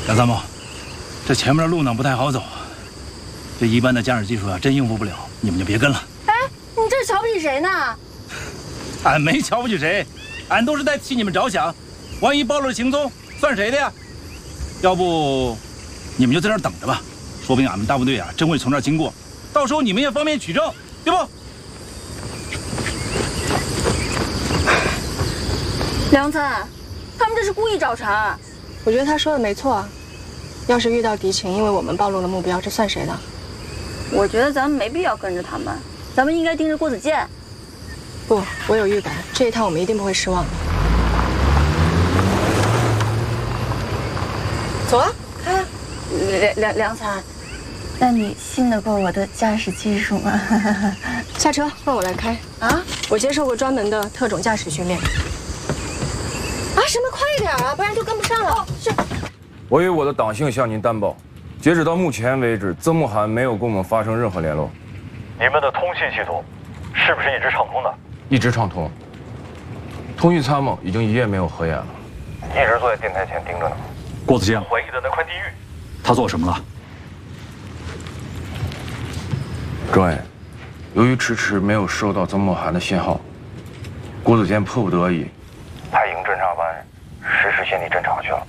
梁参谋，这前面的路呢不太好走，这一般的驾驶技术啊真应付不了，你们就别跟了。 哎，你这是瞧不起谁呢？ 俺没瞧不起谁，俺都是在替你们着想。万一暴露了行踪，算谁的呀？要不，你们就在这儿等着吧，说不定俺们大部队啊真会从这儿经过，到时候你们也方便取证，对不？ 梁参，他们这是故意找茬。 我觉得他说的没错啊。要是遇到敌情，因为我们暴露了目标，这算谁的？ 我觉得咱们没必要跟着他们，咱们应该盯着郭子健。 不，我有预感，这一趟我们一定不会失望的。走啊，开啊！ 梁参，那你信得过我的驾驶技术吗？ 下车，换我来开啊！我接受过专门的特种驾驶训练。啊，什么快点啊，不然就跟不上了。哦，是。 我以我的党性向您担报，截止到目前为止，曾慕涵没有跟我们发生任何联络。 你们的通信系统是不是一直畅通的？ 一直畅通。通讯参谋已经1夜没有合眼了， 一直坐在电台前盯着呢。 郭子健， 怀疑的那块地域， 他做什么了？ 政委，由于迟迟没有收到曾慕涵的信号，郭子健迫不得已派营侦察班实施现地侦查去了。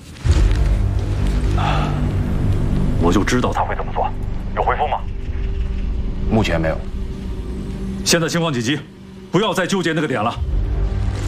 我就知道他他会怎么做？有回复吗？ 目前没有。 现在情况紧急，不要再纠结那个点了。